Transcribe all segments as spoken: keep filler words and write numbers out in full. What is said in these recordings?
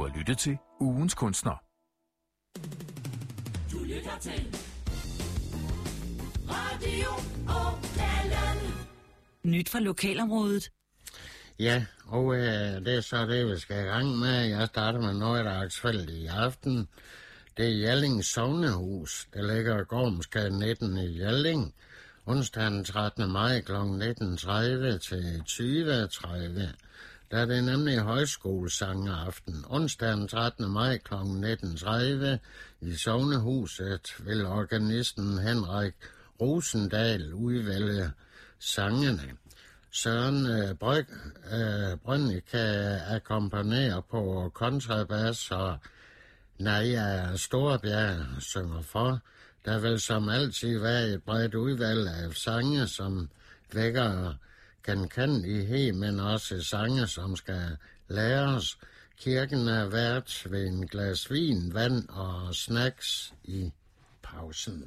Du har lyttet til Ugens Kunstner. Du lytter til Radio Ådalen. Nyt fra lokalområdet. Ja, og øh, det er så det, vi skal i gang med. Jeg starter med noget, der er aktuelt i aften. Det er Jelling Sognehus, der ligger i Gormsgade nitten i Jelling. Onsdag den trettende maj kl. nitten tredive til tyve tredive. Der er det nemlig højskolesangeraften. Onsdag den trettende maj kl. nitten tredive i Sognehuset vil organisten Henrik Rosendal udvælge sangene. Søren øh, Bryg, øh, Brøndelig kan akkompagnere på kontrabas, og Naja Storebjerg synger for. Der vil som altid være et bredt udvalg af sange, som vækker genkendelighed, men også sange, som skal læres. Kirken er vært ved en glas vin, vand og snacks i pausen.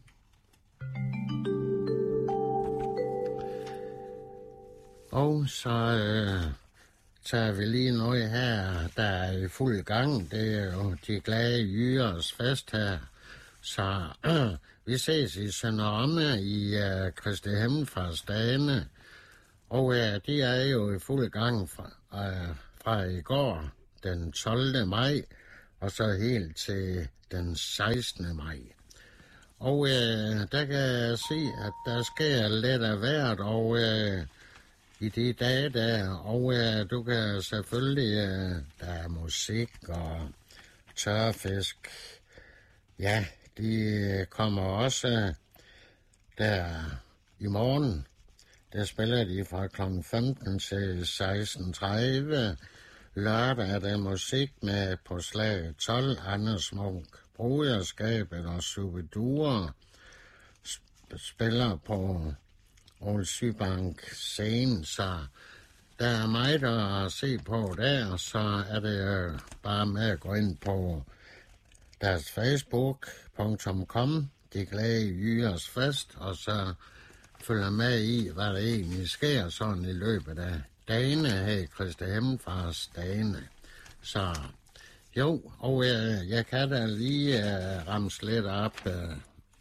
Og så øh, tager vi lige noget her, der er i fuld gang. Det er jo de glade jyres fest her. Så øh, vi ses i Sønderramme i øh, Kristi Himmelfartsdagene. Og øh, de er jo i fuld gang fra, øh, fra i går, den tolvte maj, og så helt til den sekstende maj. Og øh, der kan jeg se, at der sker lidt af hvert, og øh, i de dage der, og øh, du kan selvfølgelig, øh, der er musik og tørfisk, ja, de kommer også der i morgen. Der spiller de fra klokken femten til seksten tredive. Lørdag er der musik med på slag tolv, Anders Munk, Broderskabet og Subidure spiller på Aarhus Sydbank scene, så der er meget at se på der, så er det bare med at gå ind på deres facebook punktum com, de glade jyres fest, og så følger med i, hvad der egentlig sker sådan i løbet af dagene her i Kristi Himmelfartsdagene. Så jo, og øh, jeg kan da lige øh, ramse lidt op, øh,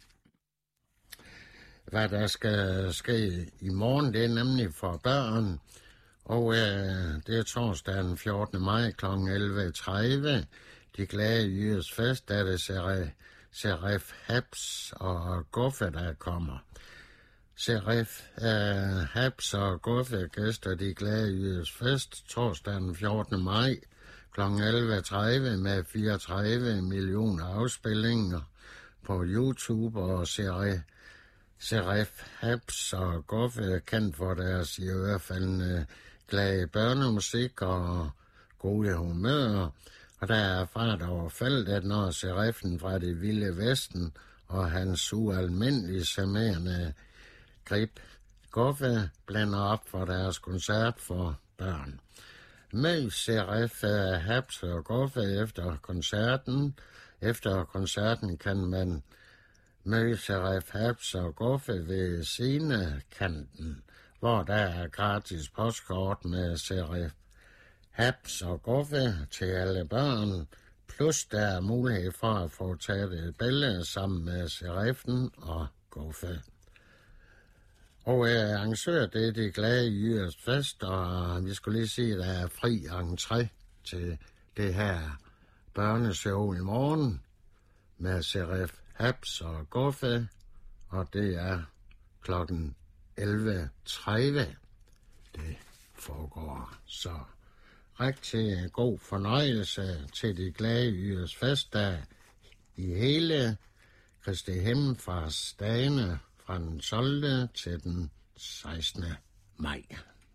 hvad der skal ske i morgen. Det er nemlig for børn, og øh, det er torsdag den fjortende maj kl. elleve tredive. De glade jyres fest, der er det Serif Habs og Guffe, der kommer. Serif uh, Habs og Guffe gæster de glade jyres fest torsdag den fjortende maj kl. elleve tredive med fireogtredive millioner afspillinger på YouTube, og Serif, Serif Habs og Guffe kendt for deres i hvert fald glade børnemusik og gode humør. Og der er fart over feltet, når Seriffen fra det vilde vesten og hans ualmindelige charmerende grib Guffe blander op for deres koncert for børn. Mød Serif Habs og Guffe efter koncerten. Efter koncerten kan man møde Serif Habs og Guffe ved scenekanten, hvor der er gratis postkort med Serif Habs og Guffe til alle børn, plus der er mulighed for at få taget et billede sammen med Seriffen og Guffe. Og øh, arrangør det er de glade jyres fest, og vi skulle lige sige, at der er fri entré til det her børneshow i morgen med Serif Habs og Guffe, og det er klokken elleve tredive. Det foregår så. Rigtig god fornøjelse til de glade jyres festdag i hele Kristi Himmelfartsdagene fra den tolvte til den sekstende maj.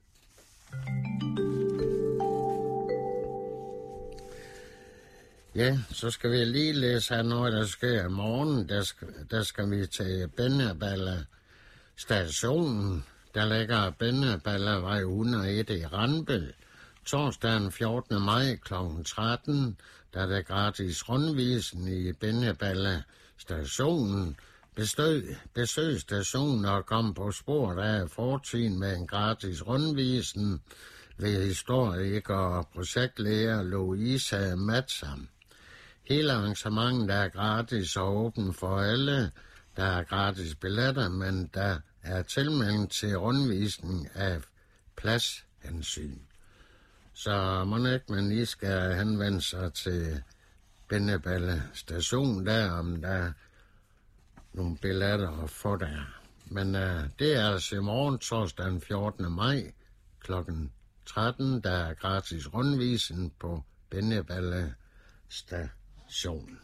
Ja, så skal vi lige læse her noget, der sker i morgen. Der skal, der skal vi til Benneballe stationen. Der ligger Benneballevej et hundrede og en i Randbøl. Torsdag den fjortende maj kl. tretten, der er der gratis rundvisen i Benneballe stationen. Besøg, besøg stationen og kom på sporet af fortiden med en gratis rundvisen ved historiker og projektlærer Louisa Matzam. Hele arrangementet er gratis og åben for alle. Der er gratis billetter, men der er tilmelding til rundvisning af pladshensyn. Så må ikke man lige skal henvende sig til Bindeballe station der, om der er nogle billetter at få der. Men uh, det er altså i morgen, torsdag den fjortende maj, klokken tretten, der er gratis rundvisning på Bindeballe station.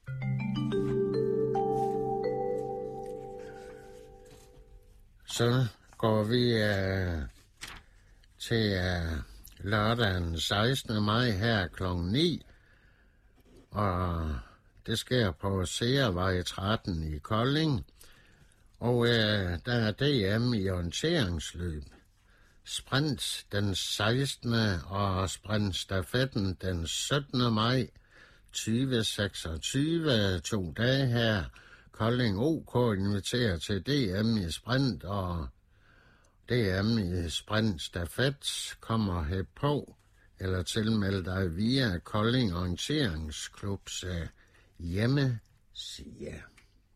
Så går vi uh, til uh, lørdag den sekstende maj her klokken ni, og det sker på Seervej tretten i Kolding. Og øh, der er D M i orienteringsløb. Sprint den sekstende og sprintstafetten den syttende maj tyve seksogtyve, to dage her. Kolding O K inviterer til D M i sprint, og D M i sprintstafet kommer her på, eller tilmeld dig via Kolding Orienteringsklubs øh, hjemmeside.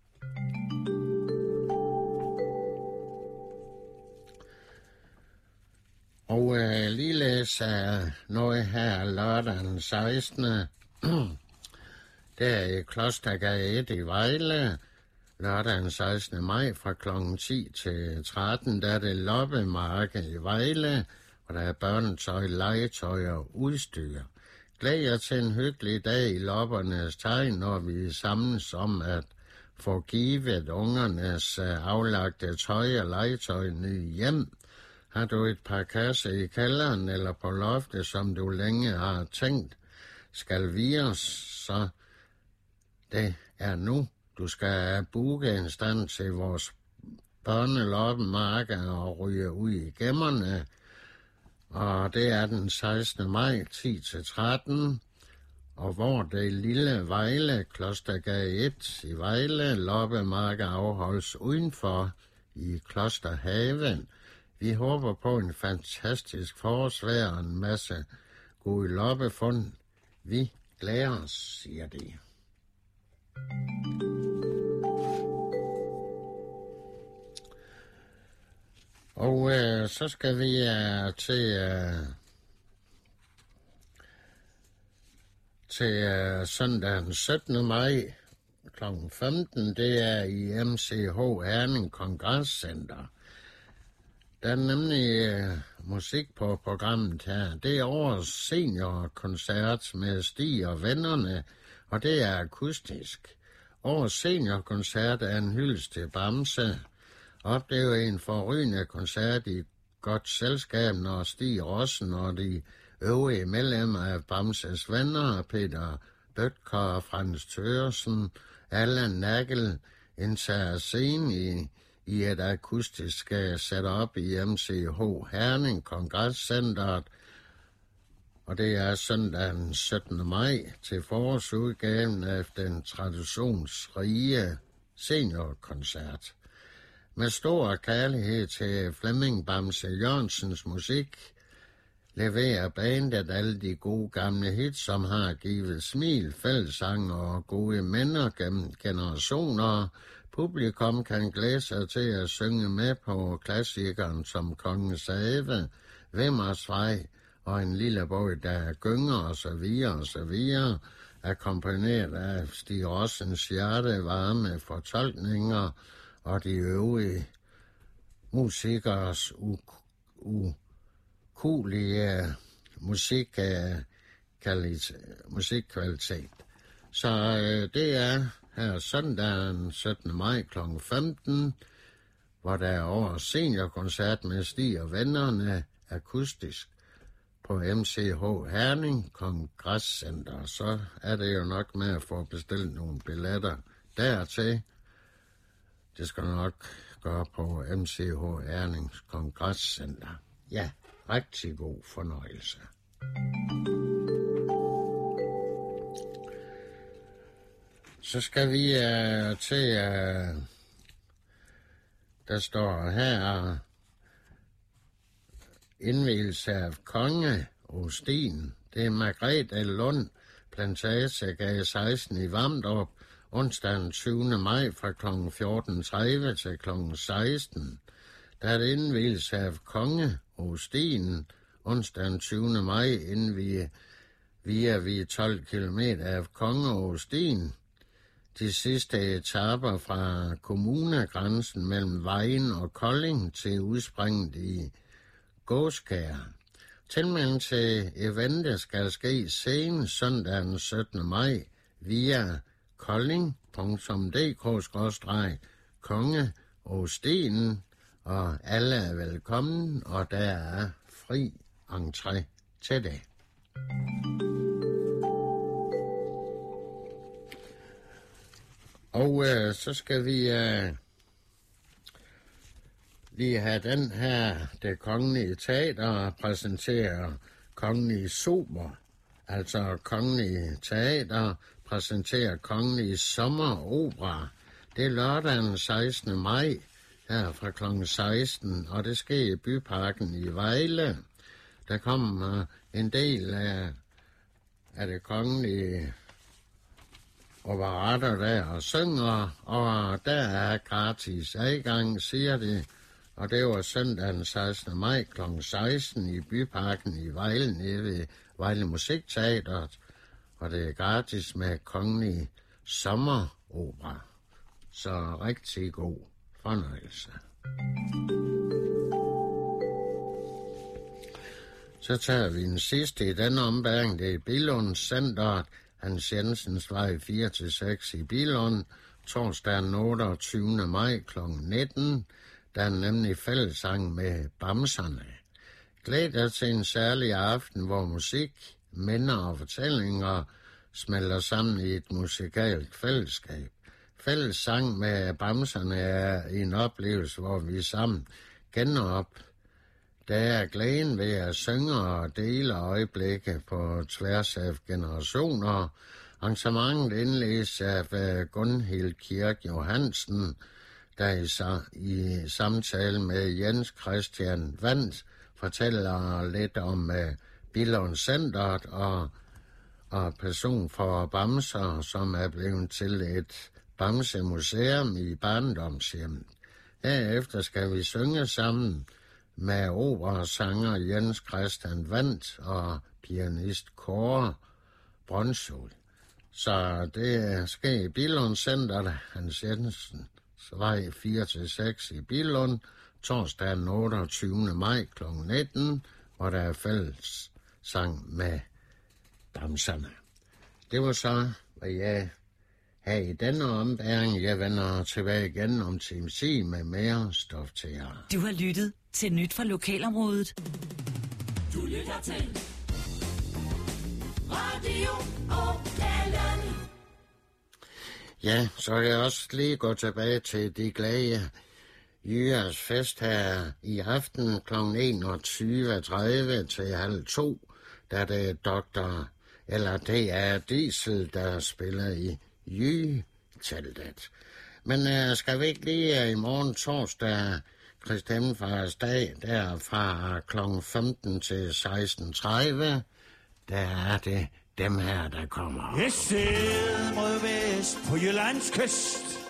Og øh, lige læse af noget her lørdag den sekstende Der er i Klostergade et i Vejle, lørdag den sekstende maj fra klokken ti til tretten, der er det loppemarked i Vejle, og der er børnetøj, legetøj og udstyr. Glæd jer til en hyggelig dag i loppernes tegn, når vi samles om at få givet ungernes aflagte tøj og legetøj nye hjem. Har du et par kasser i kælderen eller på loftet, som du længe har tænkt skal vires, så det er nu. Du skal booke en stand til vores børneloppemarked og ryge ud i gemmerne. Og det er den sekstende maj, ti til tretten. Og hvor det lille Vejle, Klostergade et i Vejle, loppemarked afholdes udenfor i Klosterhaven. Vi håber på en fantastisk forårsvejr og en masse gode loppefund. Vi glæder os, siger de. Og øh, så skal vi øh, til, øh, til øh, søndag den syttende maj klokken femten. Det er i M C H Herning Kongresscenter. Der er nemlig øh, musik på programmet her. Det er årets seniorkoncert med Stig og vennerne, og det er akustisk. Årets seniorkoncert er en hyldest til Bamse. Oplever en forrygende koncert i godt selskab, når Stig Rossen og de øvrige medlemmer af Bamses venner, Peter Bøtker, Frans Thørsen, Allan Nagel, indtager scenen i i et akustisk setup i M C H Herning Kongresscenteret, og det er søndag den syttende maj til forårsudgaven af den traditionsrige seniorkoncert. Med stor kærlighed til Flemming Bamse Jørgensens musik leverer bandet alle de gode gamle hits, som har givet smil, fællessang og gode minder gennem generationer. Publikum kan glæde sig til at synge med på klassikeren som Kongens Have, Vimmersvej og En lille båd, der gynger og så videre og så videre, akkompagneret af Stig Rossens hjertevarme fortolkninger og de øvrige musikers ukulige musikkvalitet. Så øh, det er her søndag den syttende maj klokken femten, hvor der er årets seniorkoncert med Stig og vennerne akustisk på M C H Herning Kongresscenter. Så er det jo nok med at få bestilt nogle billetter dertil. Det skal nok gøre på M C H Herning Kongresscenter. Ja, rigtig god fornøjelse. Så skal vi uh, til, uh, der står her indvielse af konge og sten. Det er Margrethe Lund Plantage, gade seksten i Vamdrup, onsdag den tyvende maj fra kl. fjorten tredive til kl. seksten. Der er det indvielse af konge og sten, onsdag den tyvende maj, inden vi via vi tolv kilometer af konge og sten. De sidste etaper fra kommunegrænsen mellem Vejen og Kolding til udspringet i Gåskær. Tilmelding til eventet skal ske senest søndag den syttende maj via kolding punktum d k skråstreg konge og stenen, og alle er velkommen, og der er fri entré til det. Og øh, så skal vi øh, lige have den her, Det Kongelige Teater præsenterer Kongelige Super. Altså Kongelige Teater præsenterer Kongelige Sommeropera. Det er lørdag den sekstende maj her fra kl. seksten, og det sker i Byparken i Vejle. Der kommer en del af, af det kongelige operatter der og synger, og der er gratis adgang, siger de. Og det var søndag den sekstende maj kl. seksten i Byparken i Vejle, nede ved Vejle Musikteatret. Og det er gratis med Kongelig Sommeropera. Så rigtig god fornøjelse. Så tager vi den sidste i denne ombæring. Det er Billund Centeret, Hans Jensens Vej fire til seks i Billund, torsdag den otteogtyvende maj kl. nitten. Der er nemlig fællessang med Bamserne. Glæd dig til en særlig aften, hvor musik, minder og fortællinger smelter sammen i et musikalsk fællesskab. Fællessang med Bamserne er en oplevelse, hvor vi sammen kender op. Der er glæden ved at synge og dele øjeblikke på tværs af generationer. Arrangementet indledes af Gunhild Kirk Johansen, der i, i samtale med Jens Christian Vandt fortæller lidt om uh, Billund Centeret og, og person for Bamser, som er blevet til et Bamsemuseum i barndomshjemmet. Herefter skal vi synge sammen med operasanger Jens Christian Vandt og pianist Kåre Brøndsol. Så det sker i Billund Centeret, Hans Jensen Vej fire til seks i Billund, torsdag den otteogtyvende maj kl. nitten, hvor der er fælles sang med Bamserne. Det var så, hvad jeg havde i denne ombæring. Jeg vender tilbage igen om time ti med mere stof til jer. Du har lyttet til Nyt fra Lokalområdet. Du lytter til Radio Ådalen. Ja, så er jeg også lige gået tilbage til de glade Jyres fest her i aften kl. enogtyve tredive til halv to, da det er doktor, eller det er Diesel, der spiller i Jyteltet. Men uh, skal vi ikke lige i morgen torsdag, Kristi Himmelfarts dag, der fra kl. femten til seksten tredive, der er det dem her, der kommer. Jeg sidder mod vest på Jyllands kyst.